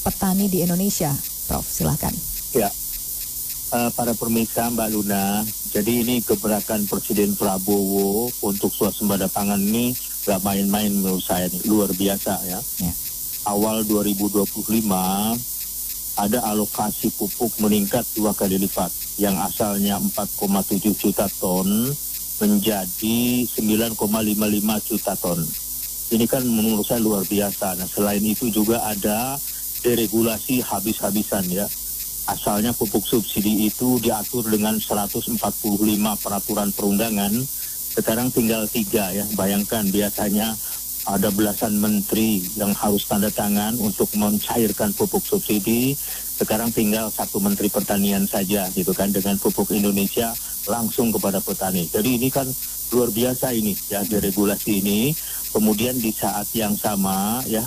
petani di Indonesia? Prof, silakan. Ya, para pemirsa Mbak Luna, jadi ini gebrakan Presiden Prabowo untuk swasembada pangan ini gak main-main menurut saya nih, luar biasa ya. Awal 2025 ada alokasi pupuk meningkat 2 kali lipat, yang asalnya 4,7 juta ton menjadi 9,55 juta ton. Ini kan menurut saya luar biasa. Nah, selain itu juga ada deregulasi habis-habisan ya. Asalnya pupuk subsidi itu diatur dengan 145 peraturan perundangan, sekarang tinggal 3 ya. Bayangkan biasanya ada belasan menteri yang harus tanda tangan untuk mencairkan pupuk subsidi, sekarang tinggal 1 menteri pertanian saja gitu kan, dengan pupuk Indonesia langsung kepada petani. Jadi ini kan luar biasa ini ya, deregulasi ini. Kemudian di saat yang sama ya,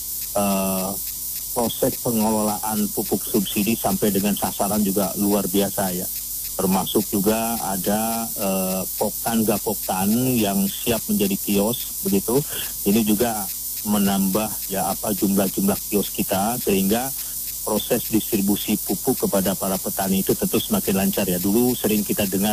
proses pengelolaan pupuk subsidi sampai dengan sasaran juga luar biasa ya. Termasuk juga ada Poktan yang siap menjadi kios begitu. Ini juga menambah ya jumlah kios kita, sehingga proses distribusi pupuk kepada para petani itu tentu semakin lancar ya. Dulu sering kita dengar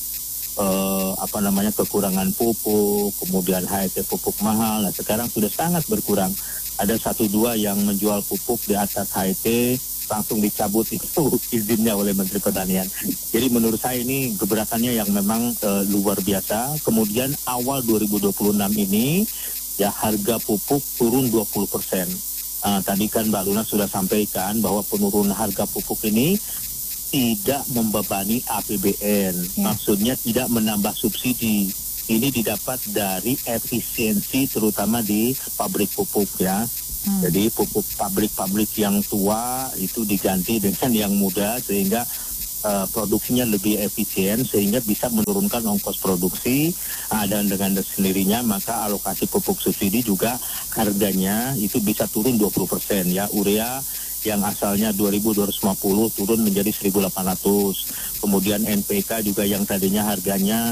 kekurangan pupuk, kemudian HET pupuk mahal. Nah, sekarang sudah sangat berkurang. Ada 1-2 yang menjual pupuk di atas HET langsung dicabut itu izinnya oleh Menteri Pertanian. Jadi menurut saya ini gebrakannya yang memang luar biasa. Kemudian awal 2026 ini ya harga pupuk turun 20%. Tadi kan Mbak Luna sudah sampaikan bahwa penurunan harga pupuk ini tidak membebani APBN. Maksudnya tidak menambah subsidi. Ini didapat dari efisiensi terutama di pabrik pupuk ya. Jadi pupuk pabrik yang tua itu diganti dengan yang muda, sehingga produksinya lebih efisien, sehingga bisa menurunkan ongkos produksi, dan dengan sendirinya maka alokasi pupuk subsidi juga harganya itu bisa turun 20% ya. Urea yang asalnya 2.250 turun menjadi 1.800. Kemudian NPK juga yang tadinya harganya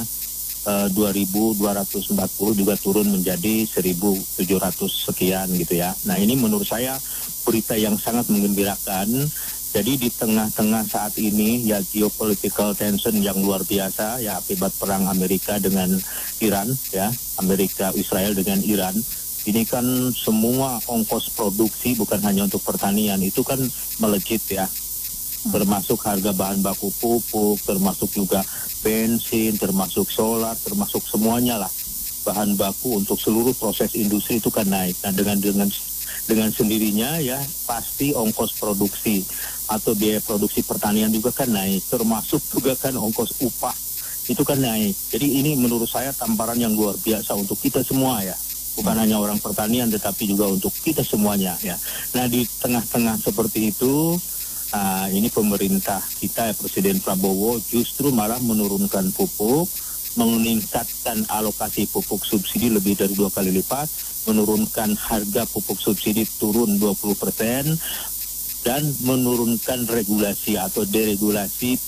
2.240 juga turun menjadi 1.700 sekian gitu ya. Nah, ini menurut saya berita yang sangat menggembirakan. Jadi di tengah-tengah saat ini ya geopolitical tension yang luar biasa ya, akibat perang Amerika dengan Iran ya, Amerika Israel dengan Iran. Ini kan semua ongkos produksi bukan hanya untuk pertanian itu kan melejit ya. Termasuk harga bahan baku pupuk, termasuk juga bensin, termasuk solar, termasuk semuanya lah. Bahan baku untuk seluruh proses industri itu kan naik. Nah, dengan sendirinya ya pasti ongkos produksi atau biaya produksi pertanian juga kan naik, termasuk juga kan ongkos upah itu kan naik. Jadi ini menurut saya tamparan yang luar biasa untuk kita semua ya, bukan hanya orang pertanian tetapi juga untuk kita semuanya ya. Nah, di tengah-tengah seperti itu, ini pemerintah kita ya, Presiden Prabowo justru malah menurunkan pupuk, meningkatkan alokasi pupuk subsidi lebih dari 2 kali lipat, menurunkan harga pupuk subsidi turun 20%, dan menurunkan regulasi atau deregulasi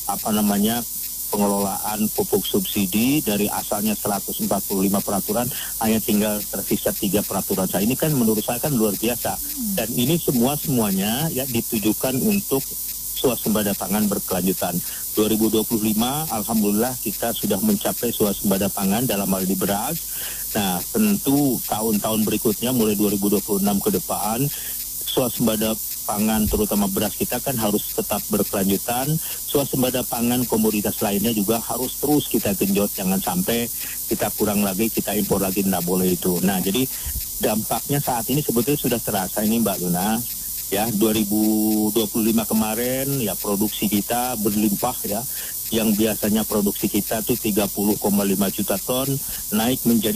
pengelolaan pupuk subsidi dari asalnya 145 peraturan hanya tinggal tersisa 3 peraturan. Ini kan menurut saya kan luar biasa. Dan ini semuanya ya ditujukan untuk swasembada pangan berkelanjutan. 2025 alhamdulillah kita sudah mencapai swasembada pangan dalam hal ini beras. Nah, tentu tahun-tahun berikutnya mulai 2026 ke depan swasembada pangan terutama beras kita kan harus tetap berkelanjutan. Swasembada pangan komoditas lainnya juga harus terus kita genjot, jangan sampai kita kurang lagi, kita impor lagi, tidak boleh itu. Nah, jadi dampaknya saat ini sebetulnya sudah terasa ini Mbak Luna. Ya, 2025 kemarin ya produksi kita berlimpah ya. Yang biasanya produksi kita tuh 30,5 juta ton naik menjadi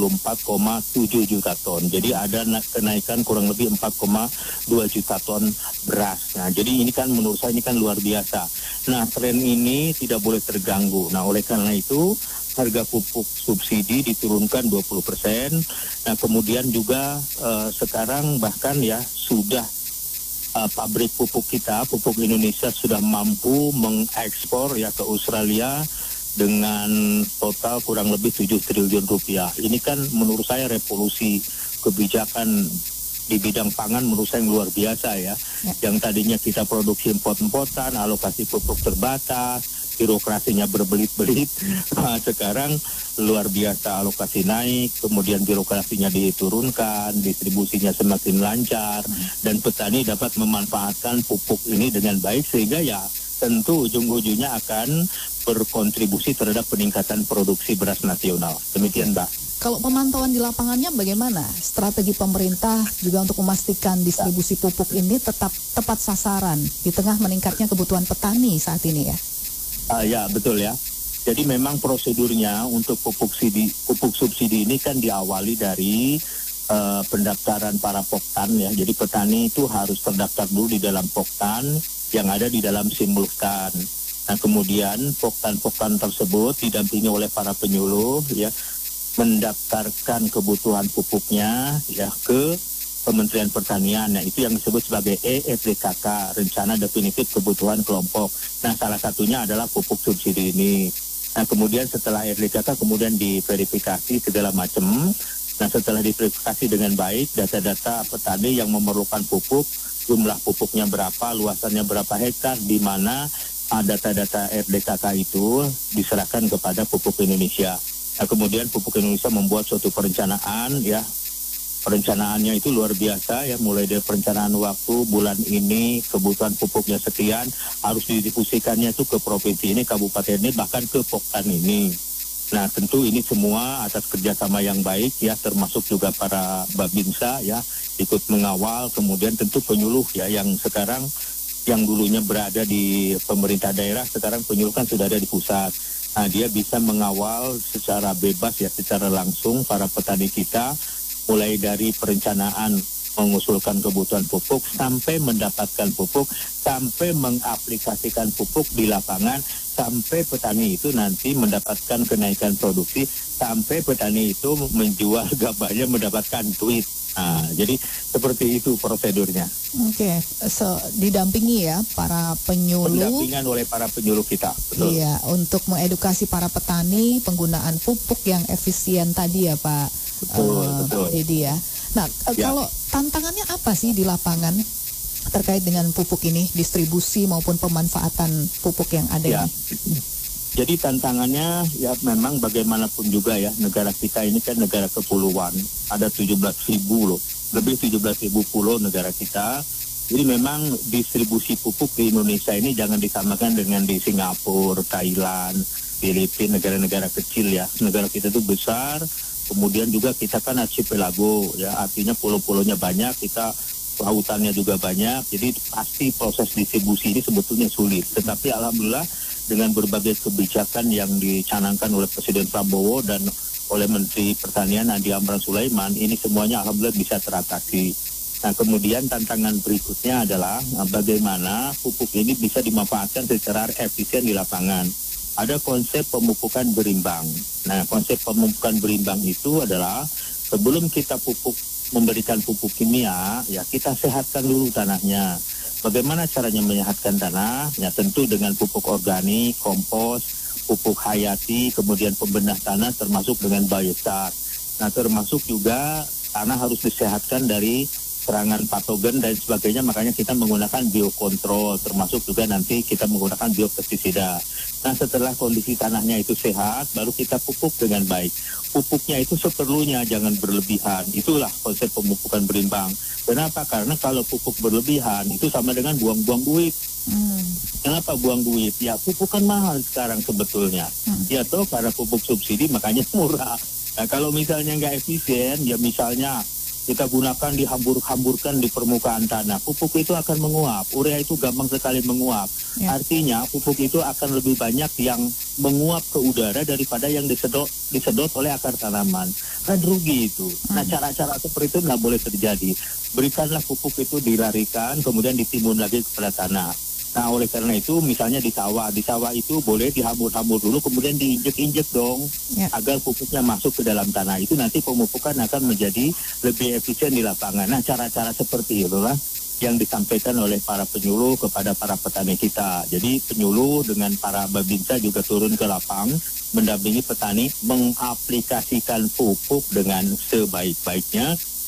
34,7 juta ton. Jadi ada kenaikan kurang lebih 4,2 juta ton beras. Nah, jadi ini kan menurut saya ini kan luar biasa. Nah, tren ini tidak boleh terganggu. Nah, oleh karena itu harga pupuk subsidi diturunkan 20%. Nah, kemudian juga sekarang bahkan ya sudah pabrik pupuk kita, pupuk Indonesia sudah mampu mengekspor ya ke Australia dengan total kurang lebih 7 triliun rupiah. Ini kan menurut saya revolusi kebijakan di bidang pangan menurut saya yang luar biasa ya. Yang tadinya kita produksi import-importan, alokasi pupuk terbatas, birokrasinya berbelit-belit. Nah, sekarang luar biasa, alokasi naik, kemudian birokrasinya diturunkan, distribusinya semakin lancar, dan petani dapat memanfaatkan pupuk ini dengan baik, sehingga ya tentu ujung-ujungnya akan berkontribusi terhadap peningkatan produksi beras nasional. Demikian, Mbak. Kalau pemantauan di lapangannya bagaimana? Strategi pemerintah juga untuk memastikan distribusi pupuk ini tetap tepat sasaran di tengah meningkatnya kebutuhan petani saat ini ya? Ya, betul ya. Jadi memang prosedurnya untuk pupuk subsidi ini kan diawali dari pendaftaran para poktan ya. Jadi petani itu harus terdaftar dulu di dalam poktan yang ada di dalam Simulkan. Nah, kemudian poktan-poktan tersebut didampingi oleh para penyuluh ya, mendaftarkan kebutuhan pupuknya ya ke Kementerian Pertanian. Nah, itu yang disebut sebagai EFDKK, Rencana Definitif Kebutuhan Kelompok. Nah, salah satunya adalah pupuk subsidi ini. Nah, kemudian setelah EFDKK kemudian diverifikasi segala macam. Nah, setelah diverifikasi dengan baik, data-data petani yang memerlukan pupuk, jumlah pupuknya berapa, luasannya berapa hektar, di mana data-data EFDKK itu diserahkan kepada Pupuk Indonesia. Nah, kemudian Pupuk Indonesia membuat suatu perencanaan ya. Perencanaannya itu luar biasa ya, mulai dari perencanaan waktu, bulan ini kebutuhan pupuknya sekian, harus didistribusikannya itu ke provinsi ini, kabupaten ini, bahkan ke Poktan ini. Nah, tentu ini semua atas kerjasama yang baik ya, termasuk juga para Babinsa ya, ikut mengawal, kemudian tentu penyuluh ya, yang sekarang yang dulunya berada di pemerintah daerah, sekarang penyuluh kan sudah ada di pusat. Nah, dia bisa mengawal secara bebas ya, secara langsung para petani kita, mulai dari perencanaan mengusulkan kebutuhan pupuk, sampai mendapatkan pupuk, sampai mengaplikasikan pupuk di lapangan, sampai petani itu nanti mendapatkan kenaikan produksi, sampai petani itu menjual gabahnya mendapatkan duit. Nah, jadi seperti itu prosedurnya. Oke, didampingi ya para penyuluh. Pendampingan oleh para penyuluh kita, betul. Iya, untuk mengedukasi para petani penggunaan pupuk yang efisien tadi ya Pak. Betul. Dedi ya. Nah, kalau tantangannya apa sih di lapangan terkait dengan pupuk ini, distribusi maupun pemanfaatan pupuk yang ada ini? Jadi tantangannya ya memang bagaimanapun juga ya, negara kita ini kan negara kepulauan, ada 17.000 loh, lebih 17.000 pulau negara kita. Jadi memang distribusi pupuk di Indonesia ini jangan disamakan dengan di Singapura, Thailand, Filipina, negara-negara kecil ya. Negara kita itu besar, kemudian juga kita kan archipelago ya, artinya pulau-pulaunya banyak, kita lautannya juga banyak, jadi pasti proses distribusi ini sebetulnya sulit. Tetapi alhamdulillah dengan berbagai kebijakan yang dicanangkan oleh Presiden Prabowo dan oleh Menteri Pertanian Andi Amran Sulaiman, ini semuanya alhamdulillah bisa teratasi. Nah, kemudian tantangan berikutnya adalah bagaimana pupuk ini bisa dimanfaatkan secara efisien di lapangan. Ada konsep pemupukan berimbang. Nah, konsep pemupukan berimbang itu adalah sebelum kita memberikan pupuk kimia, ya kita sehatkan dulu tanahnya. Bagaimana caranya menyehatkan tanah? Ya tentu dengan pupuk organik, kompos, pupuk hayati, kemudian pembenah tanah termasuk dengan biostar. Nah, termasuk juga tanah harus disehatkan dari serangan patogen dan sebagainya, makanya kita menggunakan biokontrol, termasuk juga nanti kita menggunakan biopestisida. Nah, setelah kondisi tanahnya itu sehat, baru kita pupuk dengan baik. Pupuknya itu seperlunya, jangan berlebihan. Itulah konsep pemupukan berimbang. Kenapa? Karena kalau pupuk berlebihan itu sama dengan buang-buang duit. Kenapa buang duit? Ya pupuk kan mahal sekarang sebetulnya. Ya toh karena pupuk subsidi makanya murah. Nah, kalau misalnya nggak efisien, ya misalnya kita gunakan dihambur-hamburkan di permukaan tanah, pupuk itu akan menguap. Urea itu gampang sekali menguap. Ya. Artinya pupuk itu akan lebih banyak yang menguap ke udara daripada yang disedot oleh akar tanaman. Kan rugi itu. Nah, cara-cara seperti itu nggak boleh terjadi. Berikanlah pupuk itu dilarikan, kemudian ditimbun lagi kepada tanah. Nah, oleh karena itu misalnya di sawah itu boleh dihambur-hambur dulu, kemudian diinjek-injek dong, agar pupuknya masuk ke dalam tanah. Itu nanti pemupukan akan menjadi lebih efisien di lapangan. Nah, cara-cara seperti itulah yang disampaikan oleh para penyuluh kepada para petani kita. Jadi penyuluh dengan para Babinsa juga turun ke lapang, mendampingi petani mengaplikasikan pupuk dengan sebaik-baiknya,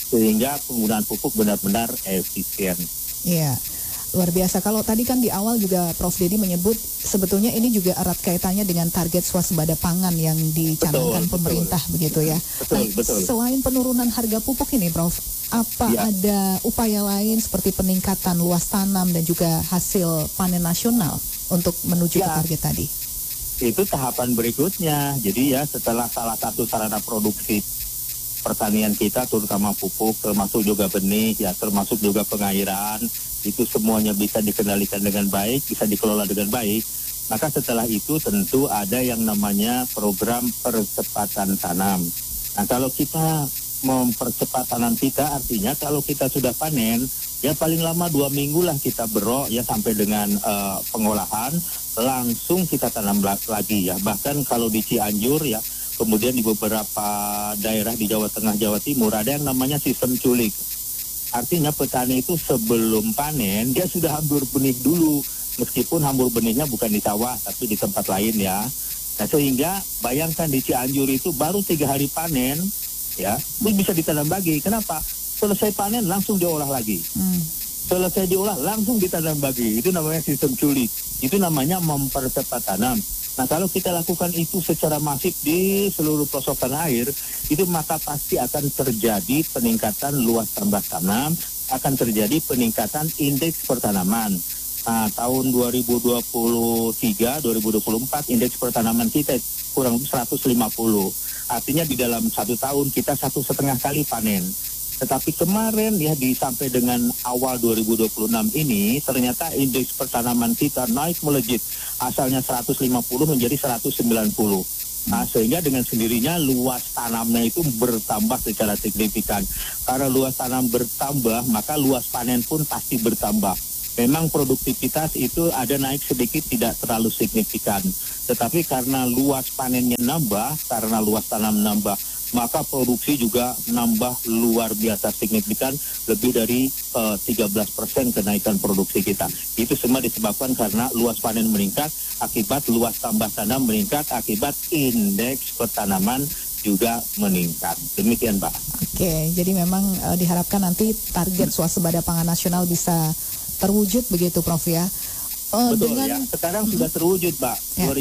sehingga penggunaan pupuk benar-benar efisien. Iya, luar biasa. Kalau tadi kan di awal juga Prof. Dedi menyebut sebetulnya ini juga erat kaitannya dengan target swasembada pangan yang dicanangkan pemerintah, begitu ya. Betul. Selain penurunan harga pupuk ini, Prof, apa ada upaya lain seperti peningkatan luas tanam dan juga hasil panen nasional untuk menuju ke target tadi? Itu tahapan berikutnya. Jadi ya setelah salah satu sarana produksi pertanian kita, terutama pupuk, termasuk juga benih, ya termasuk juga pengairan, itu semuanya bisa dikendalikan dengan baik, bisa dikelola dengan baik. Maka setelah itu tentu ada yang namanya program percepatan tanam. Nah, kalau kita mempercepat tanam kita, artinya kalau kita sudah panen, ya paling lama 2 minggu lah kita berok ya sampai dengan pengolahan, langsung kita tanam lagi ya. Bahkan kalau di Cianjur ya, kemudian di beberapa daerah di Jawa Tengah, Jawa Timur ada yang namanya sistem culik. Artinya petani itu sebelum panen dia sudah hambur benih dulu, meskipun hambur benihnya bukan di sawah tapi di tempat lain ya. Nah, sehingga bayangkan di Cianjur itu baru 3 hari panen ya, itu bisa ditanam lagi. Kenapa? Selesai panen langsung diolah lagi. Selesai diolah langsung ditanam lagi. Itu namanya sistem culik. Itu namanya mempercepat tanam. Nah, kalau kita lakukan itu secara masif di seluruh pelosok tanah air, itu maka pasti akan terjadi peningkatan luas tambah tanam, akan terjadi peningkatan indeks pertanaman. Nah, tahun 2023-2024 indeks pertanaman kita kurang lebih 150. Artinya di dalam 1 tahun kita 1,5 kali panen. Tetapi kemarin ya sampai dengan awal 2026 ini ternyata indeks pertanaman kita naik melejit. Asalnya 150 menjadi 190. Nah, sehingga dengan sendirinya luas tanamnya itu bertambah secara signifikan. Karena luas tanam bertambah, maka luas panen pun pasti bertambah. Memang produktivitas itu ada naik sedikit, tidak terlalu signifikan. Tetapi karena luas panennya nambah, karena luas tanam nambah, maka produksi juga nambah luar biasa signifikan, lebih dari 13% kenaikan produksi kita. Itu semua disebabkan karena luas panen meningkat, akibat luas tambah tanam meningkat, akibat indeks pertanaman juga meningkat. Demikian, Pak. Oke, jadi memang diharapkan nanti target swasembada pangan nasional bisa terwujud begitu, Prof ya. Betul ya, sekarang sudah terwujud, Pak.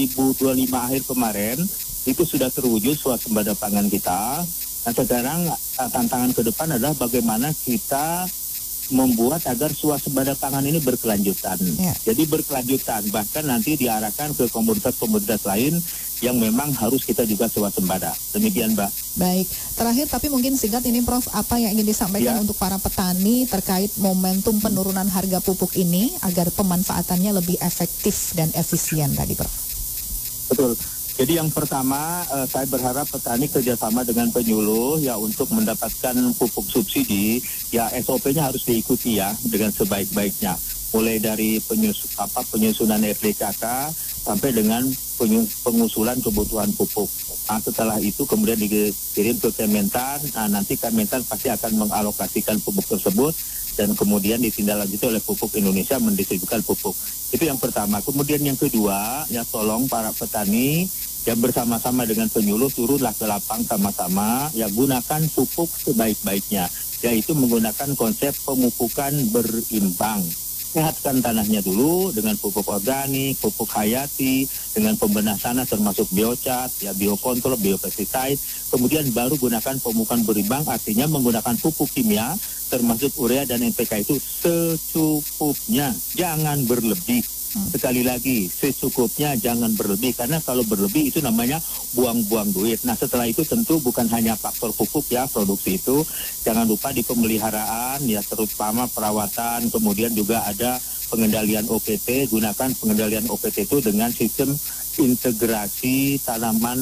2025 akhir kemarin itu sudah terwujud swasembada pangan kita. Nah, sekarang tantangan ke depan adalah bagaimana kita membuat agar swasembada pangan ini berkelanjutan. Jadi berkelanjutan, bahkan nanti diarahkan ke komoditas-komoditas lain yang memang harus kita juga swasembada. Demikian, Mbak. Baik, terakhir tapi mungkin singkat ini Prof, apa yang ingin disampaikan untuk para petani terkait momentum penurunan harga pupuk ini agar pemanfaatannya lebih efektif dan efisien tadi, Prof? Betul. Jadi yang pertama, saya berharap petani kerjasama dengan penyuluh ya untuk mendapatkan pupuk subsidi, ya SOP-nya harus diikuti ya dengan sebaik-baiknya. Mulai dari penyusunan RDKK sampai dengan pengusulan kebutuhan pupuk. Nah, setelah itu kemudian dikirim ke Kementan, nanti Kementan pasti akan mengalokasikan pupuk tersebut dan kemudian ditindaklanjuti oleh Pupuk Indonesia mendistribusikan pupuk. Itu yang pertama. Kemudian yang kedua, ya tolong para petani yang bersama-sama dengan penyuluh turunlah ke lapang sama-sama, ya gunakan pupuk sebaik-baiknya, yaitu menggunakan konsep pemupukan berimbang. Sehatkan tanahnya dulu dengan pupuk organik, pupuk hayati, dengan pembenah tanah termasuk biocat, ya biokontrol, biopestiside, kemudian baru gunakan pemupukan berimbang, artinya menggunakan pupuk kimia termasuk urea dan NPK itu secukupnya, jangan berlebih. Sekali lagi, secukupnya, jangan berlebih, karena kalau berlebih itu namanya buang-buang duit. Nah, setelah itu tentu bukan hanya faktor pupuk ya, produksi itu jangan lupa di pemeliharaan ya, terutama perawatan, kemudian juga ada pengendalian OPT. Gunakan pengendalian OPT itu dengan sistem integrasi tanaman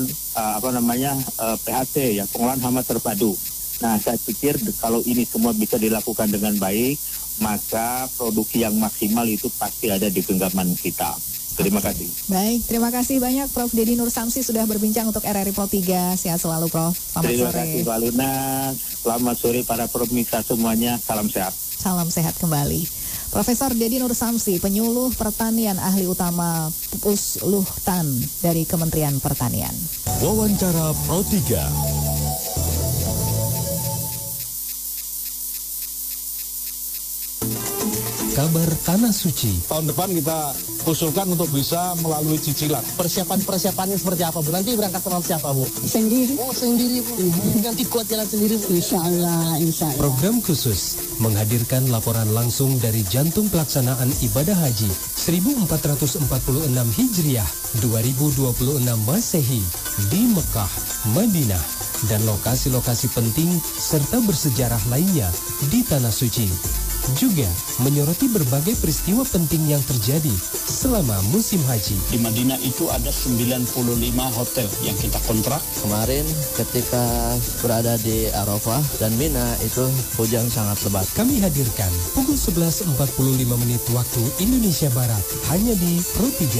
PHT ya, pengolahan hama terpadu. Nah, saya pikir kalau ini semua bisa dilakukan dengan baik, maka produksi yang maksimal itu pasti ada di genggaman kita. Terima kasih. Baik, terima kasih banyak Prof. Dedi Nur Samsi sudah berbincang untuk RRI Pro 3. Sehat selalu, Prof. Selamat Terima sore. Terima kasih, Pak Luna. Selamat sore para pemirsa semuanya. Salam sehat. Salam sehat kembali. Profesor Dedi Nur Samsi, penyuluh pertanian ahli utama Pusluhtan dari Kementerian Pertanian. Wawancara Pro 3. Kabar Tanah Suci. Tahun depan kita usulkan untuk bisa melalui cicilan. Persiapannya seperti apa, Bu? Nanti berangkat sama siapa, Bu? Sendiri. Oh, sendiri, Bu. Nanti kuat jalan sendiri, Bu. Insya Allah. Program khusus menghadirkan laporan langsung dari jantung pelaksanaan ibadah haji 1446 Hijriah 2026 Masehi di Mekah, Madinah, dan lokasi-lokasi penting serta bersejarah lainnya di Tanah Suci. Juga menyoroti berbagai peristiwa penting yang terjadi selama musim haji. Di Madinah itu ada 95 hotel yang kita kontrak. Kemarin ketika berada di Arafah dan Mina itu hujan sangat lebat. Kami hadirkan pukul 11.45 waktu Indonesia Barat hanya di Pro 3.